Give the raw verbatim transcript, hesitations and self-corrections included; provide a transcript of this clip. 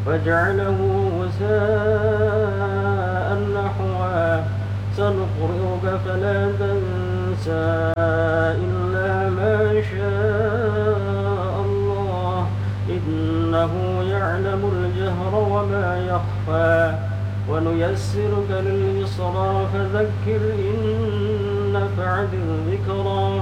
فجعله غثاء نحوا سنقرئك فلا تنسى إلا ما شاء الله إنه يعلم الجهر وما يخفى ونيسرك لليسرى فذكر إن نفعت الذكرى